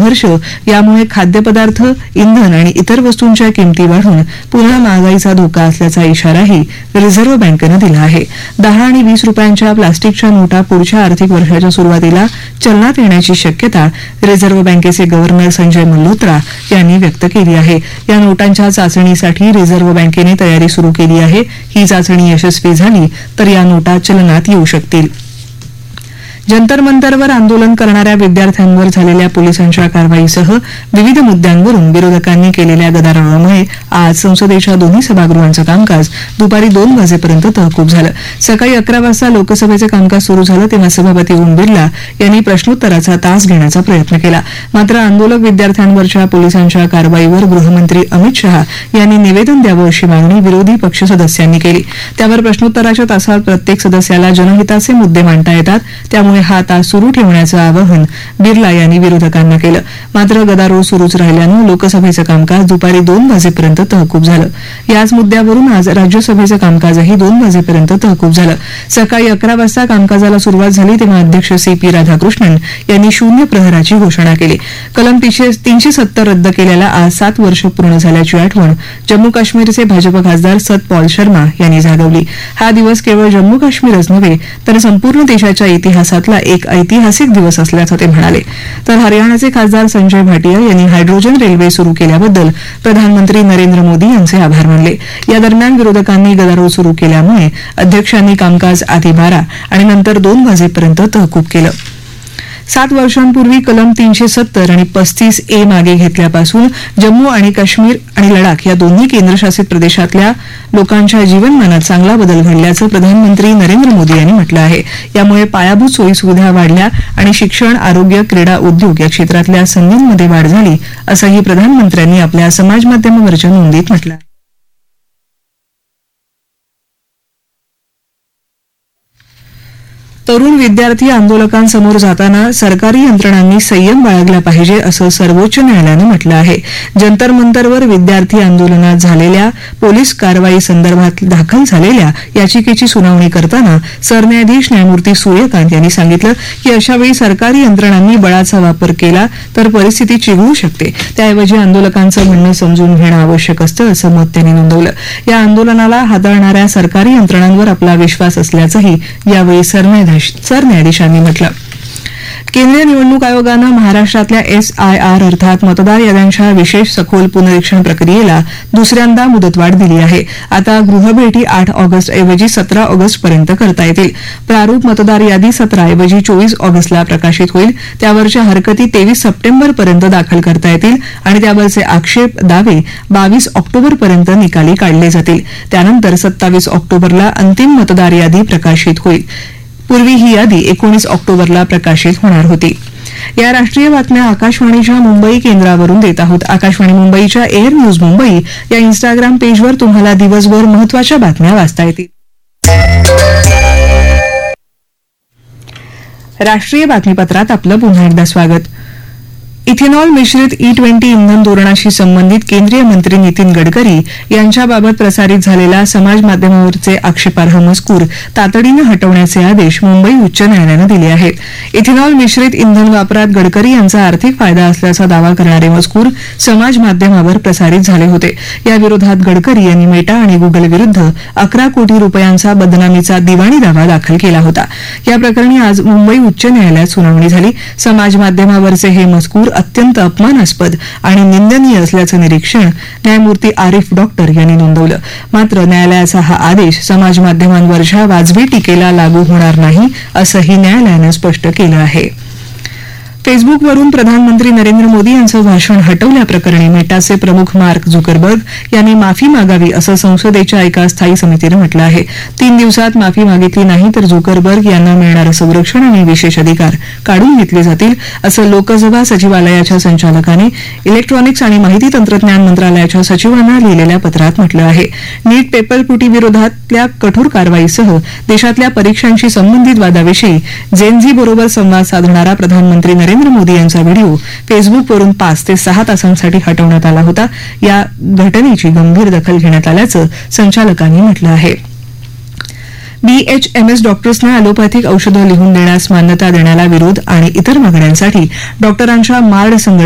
संघर्ष यामुळे खाद्यपदार्थ, इंधन आणि इतर वस्तूंच्या किमती वाढून पुन्हा महागाईचा धोका असल्याचा इशाराही रिझर्व्ह बँकेनं दिला आहे. 10 आणि 20 रुपयांच्या प्लास्टिकच्या नोटा पुढच्या आर्थिक वर्षाच्या सुरुवातीला चलनात येण्याची शक्यता रिझर्व्ह बँकेचे गव्हर्नर संजय मल्होत्रा यांनी व्यक्त केली आहे. या नोटांच्या चाचणीसाठी रिझर्व्ह बँकेने तयारी सुरू केली आहे. ही चाचणी यशस्वी झाली तर या नोटा चलनात येऊ शकतील. जंतर मंतरवर आंदोलन करणाऱ्या विद्यार्थ्यांवर झालेल्या पोलिसांच्या कारवाईसह विविध मुद्द्यांवरून विरोधकांनी केलेल्या गदारोळामुळे आज संसदेच्या दोन्ही सभागृहांचं कामकाज दुपारी 2 वाजेपर्यंत तहकूब झालं. सकाळी 11 वाजता लोकसभेचं कामकाज सुरू झालं तेव्हा सभापती ओम बिर्ला यांनी प्रश्नोत्तराचा तास घेण्याचा प्रयत्न केला. मात्र आंदोलक विद्यार्थ्यांवरच्या पोलिसांच्या कारवाईवर गृहमंत्री अमित शहा यांनी निवेदन द्यावं अशी मागणी विरोधी पक्ष सदस्यांनी केली. त्यावर प्रश्नोत्तराच्या तासात प्रत्येक सदस्याला जनहिताचे मुद्दे मांडता येतात, त्यामुळे हा तास सुरू ठेवण्याचं आवाहन बिर्ला यांनी विरोधकांना केलं. मात्र गदारोळ सुरूच राहिल्यानं लोकसभेचं कामकाज दुपारी 2 वाजेपर्यंत तहकूब झालं. याच मुद्द्यावरून आज राज्यसभेचं कामकाजही 2 वाजेपर्यंत तहकूब झालं. सकाळी 11 वाजता कामकाजाला सुरुवात झाली तेव्हा अध्यक्ष CP राधाकृष्णन यांनी शून्य प्रहराची घोषणा केली. कलम 370 रद्द केल्याला आज 7 वर्ष पूर्ण झाल्याची आठवण जम्मू काश्मीरचे भाजप खासदार सतपाल शर्मा यांनी जागवली. हा दिवस केवळ जम्मू काश्मीरच नव्हे तर संपूर्ण देशाच्या इतिहासात एक ऐतिहासिक दिवस असल्याचं ते म्हणाले. तर हरियाणाचे खासदार संजय भाटिया यांनी हायड्रोजन रेल्वे सुरू केल्याबद्दल प्रधानमंत्री नरेंद्र मोदी यांचे आभार मानले. या दरम्यान विरोधकांनी गदारोळ सुरू केल्यामुळे अध्यक्षांनी कामकाज आधी 12 आणि नंतर 2 वाजेपर्यंत तहकूब केलं. 7 वर्षांपूर्वी कलम 370 आणि 35A मागे घेतल्यापासून जम्मू आणि काश्मीर आणि लडाख या दोन्ही केंद्रशासित प्रदेशातल्या लोकांच्या जीवनमानात चांगला बदल घडल्याचं प्रधानमंत्री नरेंद्र मोदी यांनी म्हटलं आहे. यामुळे पायाभूत सोयीसुविधा वाढल्या आणि शिक्षण, आरोग्य, क्रीडा, उद्योग या क्षेत्रातल्या संधींमध्ये वाढ झाली असंही प्रधानमंत्र्यांनी आपल्या समाजमाध्यमावरच्या नोंदीत म्हटलं आहे. तरुण विद्यार्थी आंदोलकांसमोर जाताना सरकारी यंत्रणांनी संयम बाळगला पाहिजे असं सर्वोच्च न्यायालयानं म्हटलं आहे. जंतर मंतरवर विद्यार्थी आंदोलनात झालेल्या पोलीस कारवाई संदर्भात दाखल झालेल्या याचिकेची सुनावणी करताना सरन्यायाधीश न्यायमूर्ती सूर्यकांत यांनी सांगितलं की अशावेळी सरकारी यंत्रणांनी बळाचा वापर केला तर परिस्थिती चिघळू शकते. त्याऐवजी आंदोलकांचं म्हणणं समजून घेणं आवश्यक असतं असं मत त्यांनी नोंदवलं. या आंदोलनाला हाताळणाऱ्या सरकारी यंत्रणांवर आपला विश्वास असल्याचंही यावेळी सरन्यायाधीशांनी म्हटलं. केंद्रीय निवडणूक आयोगानं महाराष्ट्रातल्या SIR अर्थात मतदार याद्यांच्या विशेष सखोल पुनरीक्षण प्रक्रियेला दुसऱ्यांदा मुदतवाढ दिली आहे. आता गृहभेटी 8 ऑगस्ट ऐवजी 17 ऑगस्टपर्यंत करता येतील. प्रारूप मतदार यादी 17 ऐवजी 24 ऑगस्टला प्रकाशित होईल. त्यावरच्या हरकती 23 सप्टेंबरपर्यंत दाखल करता येतील आणि त्यावरचे आक्षेप, दावे 22 ऑक्टोबरपर्यंत निकाली काढले जातील. त्यानंतर 27 ऑक्टोबरला अंतिम मतदार यादी प्रकाशित होईल. पूर्वी ही यादी 19 ऑक्टोबरला प्रकाशित होणार होती. या राष्ट्रीय बातम्या आकाशवाणीच्या मुंबई केंद्रावरून देत आहोत. आकाशवाणी मुंबईच्या एअर न्यूज मुंबई या इंस्टाग्राम पेजवर तुम्हाला दिवसभर महत्त्वाच्या बातम्या वाचता येतील. राष्ट्रीय बातमीपत्रात आपलं पुन्हा एकदा स्वागत. इथेनॉल मिश्रित E20 इंधन धोरणाशी संबंधित केंद्रीय मंत्री नितीन गडकरी यांच्याबाबत प्रसारित झालेला समाज माध्यमावरचे आक्षेपार्ह मजकूर तातडीनं हटवण्याचे आदेश मुंबई उच्च न्यायालयानं दिले आहेत. इथेनॉल मिश्रित इंधन वापरात गडकरी यांचा आर्थिक फायदा असल्याचा दावा करणारे मजकूर समाज माध्यमावर प्रसारित झाले होते. या विरोधात गडकरी यांनी मेटा आणि गुगल विरुद्ध 11 कोटी रुपयांचा बदनामीचा दिवाणी दावा दाखल केला होता. या प्रकरणी आज मुंबई उच्च न्यायालयात सुनावणी झाली. समाज माध्यमावरचे हे मजकूर अत्यंत अपमानास्पद आणि निंदनीय असल्याचं निरीक्षण न्यायमूर्ती आरिफ डॉक्टर यांनी नोंदवलं. मात्र न्यायालयाचा हा आदेश समाज माध्यमांवरच्या वाजवी टीकेला लागू होणार नाही असंही न्यायालयानं स्पष्ट केलं आहे. फेसबुकवरून प्रधानमंत्री नरेंद्र मोदी यांचं भाषण हटवल्याप्रकरणी मेटाचे प्रमुख मार्क झुकरबर्ग यांनी माफी मागावी असं संसदेच्या एका स्थायी समितीनं म्हटलं आहे. 3 दिवसात माफी मागितली नाही तर झुकरबर्ग यांना मिळणारं संरक्षण आणि विशेष अधिकार काढून घेतले जातील असं लोकसभा सचिवालयाच्या संचालकाने इलेक्ट्रॉनिक्स आणि माहिती तंत्रज्ञान मंत्रालयाच्या सचिवांना लिहिलेल्या पत्रात म्हटलं आहे. नीट पेपरफुटी विरोधातल्या कठोर कारवाईसह देशातल्या परीक्षांशी संबंधित वादाविषयी जेनझी बरोबर संवाद साधणारा प्रधानमंत्री नरेंद्र मोदी यांचा व्हिडिओ फेसबुकवरून 5 ते 6 तासांसाठी हटवण्यात आला होता. या घटनेची गंभीर दखल घेण्यात आल्याचं संचालकांनी म्हटलं आहे. BHMS डॉक्टर्सना अॅलोपॅथिक औषधं लिहून देण्यास मान्यता देण्याला विरोध आणि इतर मागण्यांसाठी डॉक्टरांच्या मार्ड